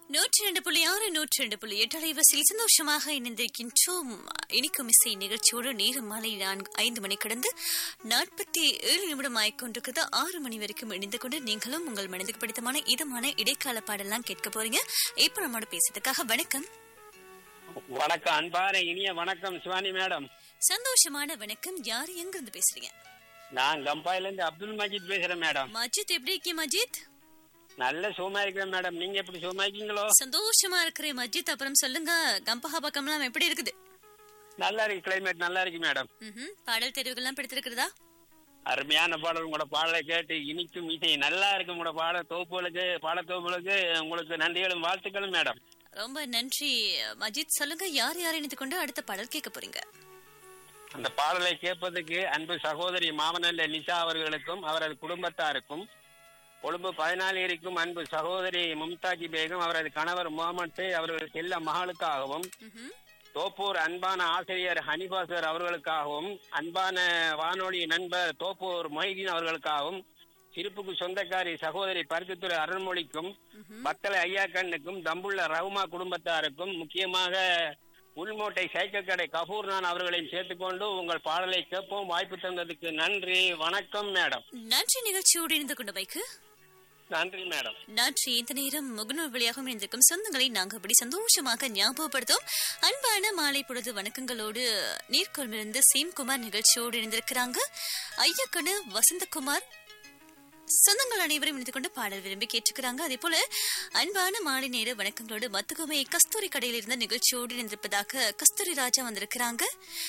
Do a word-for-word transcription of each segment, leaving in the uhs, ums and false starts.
நூற்றி ரெண்டு புள்ளி ஆறு நூற்றி ரெண்டு புள்ளி எட்டு அலைவரிசையில் சந்தோஷமாக இணைந்திருக்கின்றோம். இனிக்கும் இசை நிகழ்ச்சியோடு நேரம் மாலை நான்கு ஐந்து மணி கடந்து நாற்பத்தி ஏழு நிமிடம் ஆய்கொண்டிருக்கிறது. ஆறு மணி வரைக்கும் இணைந்து கொண்டு நீங்களும் உங்கள் மனதுக்கு பிடித்தமான இதமான இடைக்கால பாடலாம் கேட்க போறீங்க. இப்ப நம்மோட பேசுறதுக்காக வணக்கம். வணக்கம் அன்பான இனிய வணக்கம் சிவானி மேடம். சந்தோஷமான வணக்கம். யாரு எங்க இருந்து பேசுறீங்க? நான் கம்பாயில இருந்து அப்துல் மஜீத் பேசுறேன் மேடம். மஜித் எப்படி இருக்கீங்க மஜித்? நல்ல சுகமா இருக்கிறேன் மேடம். நீங்க எப்படி சுகமா இருக்கீங்களோ? சந்தோஷமா இருக்கிறேன் மஜித். அப்புறம் சொல்லுங்க, கம்பஹா பக்கம்லாம் எப்படி இருக்குது? நல்லா இருக்கு, கிளைமேட் நல்லா இருக்கு மேடம். ம்ஹும். பாடல் தெரிவுகள்லாம் பிடித்திருக்கிறதா? அருமையான பாடல். உங்களோட பாடலை கேட்டு இனிக்கும் இசை நல்லா இருக்கு. உங்களோட பாட தொகுப்புகளுக்கு பாட தொகுப்புகளுக்கு உங்களுக்கு நன்றிகளும் வாழ்த்துக்களும் மேடம். ரொம்ப நன்றி மஜித். சொல்லுங்க, யார் யார் இணைத்து கொண்டு அடுத்த பாடல் கேட்க போறீங்க? அந்த பாடலை கேட்பதற்கு அன்பு சகோதரி மாமனல்ல நிஷா அவர்களுக்கும் அவரது குடும்பத்தாருக்கும், கொழும்பு பதினாலு இருக்கும் அன்பு சகோதரி மும்தாஜி பேகம் அவரது கணவர் முகமது அவர்கள் செல்ல மகளுக்காகவும், தோப்பூர் அன்பான ஆசிரியர் ஹனிபாசர் அவர்களுக்காகவும், அன்பான வானொலி நண்பர் தோப்பூர் மொய்தீன் அவர்களுக்காகவும், சிரிப்புக்கு சொந்தக்காரி சகோதரி பருத்தித்துறை அருள்மொழிக்கும், பத்தலை ஐயா கண்ணுக்கும், தம்புள்ள ரவுமா குடும்பத்தாருக்கும், முக்கியமாக உள்மோட்டை சைக்கிள் கடை கபூர் நான் அவர்களையும் சேர்த்துக்கொண்டு உங்கள் பாடலை கேட்போம். வாய்ப்பு தந்ததுக்கு நன்றி. வணக்கம் மேடம். நன்றி. நிகழ்ச்சியோடு இணைந்து கொண்ட வைக்கு நன்றி மேடம். நன்றி. இந்த நேரம் முகநூல் வழியாக இணைந்திருக்கும் சொந்தங்களை நாங்கள் அப்படி சந்தோஷமாக ஞாபகப்படுத்தும். அன்பான மாலை பொழுது வணக்கங்களோடு நீர்கொள்மிருந்து சீம்குமார் நிகழ்ச்சியோடு இணைந்திருக்கிறாங்க. ஐயக்கணு வசந்தகுமார் சொந்தங்கள் அனைவரும் இணைந்து கொண்டு பாடல் விரும்பி கேட்டுக்கிறாங்க. அதே போல அன்பான மாலை நேர வணக்கங்களோடு மத்துக்குமை கஸ்தூரி கடையில் இருந்த நிகழ்ச்சியோடு இணைந்திருப்பதாக கஸ்தூரி ராஜா வந்திருக்கிறாங்க.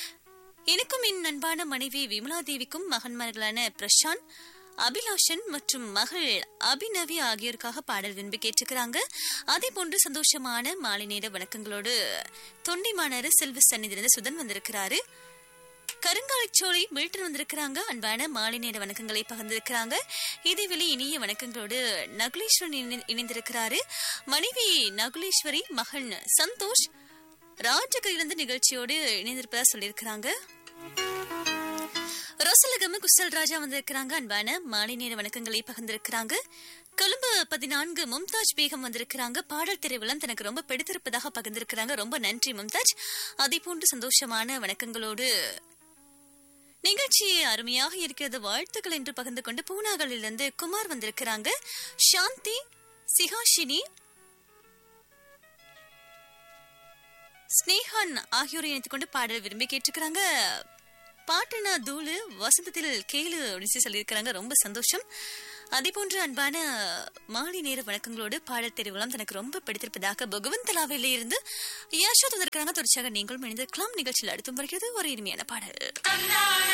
எனக்கும் என் அன்பான மனைவி விமலா தேவிக்கும் மகன்மார்களான பிரசாந்த், அபிலாஷன் மற்றும் மகள் அபிநவி ஆகியோருக்காக பாடல் விரும்பி கேட்டுக்கிறாங்க. அதே போன்று சந்தோஷமான மாலை நேர வணக்கங்களோடு தொண்டிமானாறு செல்வ சன்னிதிலிருந்து சுதன் வந்திருக்கிறாரு. கருங்காலிச்சோலை மில்டன் வந்திருக்கிறாங்க. அன்பான மாலை நேர வணக்கங்களை பகிர்ந்திருக்கிறாங்க. இதேவேளை இனிய வணக்கங்களோடு நகுலேஸ்வரன் இணைந்திருக்கிறாரு. மனைவி நகுலேஸ்வரி, மகன் சந்தோஷ் ராஜகிலிருந்து நிகழ்ச்சியோடு இணைந்திருப்பதா சொல்லியிருக்கிறாங்க. ரோசலகம குசல் ராஜா வந்திருக்கிறாங்க. அன்பான மாலை நேர வணக்கங்களை பகிர்ந்திருக்கிறாங்க. கொழும்பு பதினான்கு மும்தாஜ் பேகம் வந்திருக்கிறாங்க. பாடல் திரைவலம் தனக்கு ரொம்ப பிடித்திருப்பதாக பகிர்ந்திருக்கிறாங்க. ரொம்ப நன்றி மும்தாஜ். அதே போன்று சந்தோஷமான வணக்கங்களோடு நிகழ்ச்சி அருமையாக இருக்கிறது, வாழ்த்துக்கள் என்று பகிர்ந்து கொண்டு பூனாகளிலிருந்து குமார் வந்திருக்கிறாங்க. சாந்தி, சிகாஷினி, ஸ்னேஹான் ஆகியோரை இணைத்துக் கொண்டு பாடல் விரும்பி கேட்டுக்கிறாங்க. பாட்டுனா தூளு வசந்தத்தில் கேளு அப்படின்னு சொல்லியிருக்கிறாங்க. ரொம்ப சந்தோஷம். அதே போன்று அன்பான மாலை நேர வணக்கங்களோடு பாடல் தெரிவுலாம் தனக்கு ரொம்ப பிடித்திருப்பதாக பகவந்தலாவில இருந்து யசோத் வந்திருக்கிறாங்க. தொடர்ச்சியாக நீங்களும் இணைந்திருக்கலாம். நிகழ்ச்சியில் அடுத்தும் வருகிறது ஒரு இனிமையான பாடல்.